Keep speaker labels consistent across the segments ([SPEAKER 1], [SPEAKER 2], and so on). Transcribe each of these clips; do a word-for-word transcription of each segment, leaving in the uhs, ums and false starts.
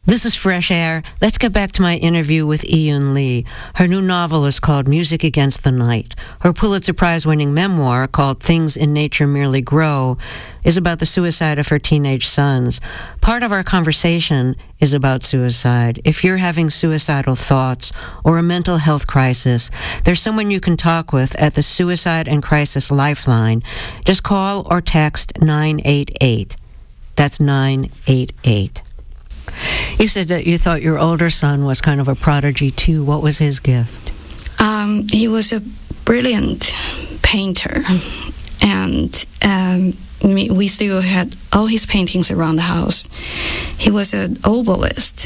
[SPEAKER 1] This is Fresh Air. Let's get back to my interview with Yiyun Li. Her new novel is called Music Against the Night. Her Pulitzer Prize-winning memoir, called Things in Nature Merely Grow, is about the suicide of her teenage sons. Part of our conversation is about suicide. If you're having suicidal thoughts or a mental health crisis, there's someone you can talk with at the Suicide and Crisis Lifeline. Just call or text nine eight eight. That's nine eight eight. You said that you thought your older son was kind of a prodigy too. What was his gift?
[SPEAKER 2] Um, he was a brilliant painter, and um, we we still had all his paintings around the house. He was an oboist,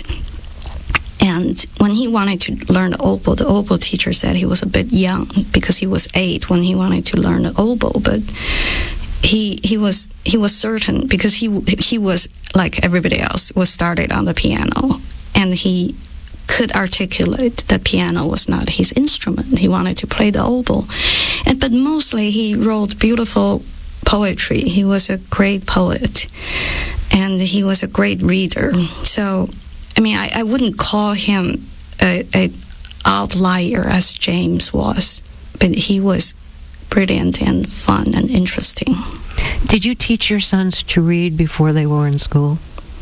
[SPEAKER 2] and when he wanted to learn the oboe, the oboe teacher said he was a bit young because he was eight when he wanted to learn the oboe, but he he was he was certain because he he was like everybody else was started on the piano, and he could articulate that piano was not his instrument. He wanted to play the oboe, and but mostly he wrote beautiful poetry. He was a great poet, and he was a great reader. So, I mean, I, I wouldn't call him a, a outlier as James was, but he was brilliant and fun and interesting.
[SPEAKER 1] Did you teach your sons to read before they were in school?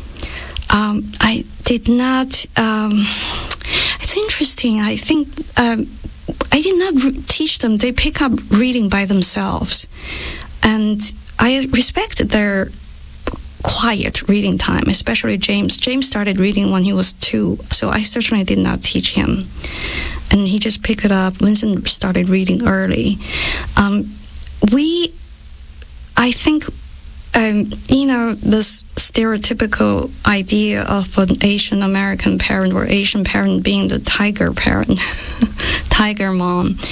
[SPEAKER 2] Um, I did not. Um, it's interesting. I think um, I did not re- teach them. They pick up reading by themselves. And I respected their quiet reading time, especially James. James started reading when he was two, so I certainly did not teach him. And he just picked it up. Vincent started reading early. Um, we, I think, um, you know, this stereotypical idea of an Asian American parent or Asian parent being the tiger parent, tiger mom.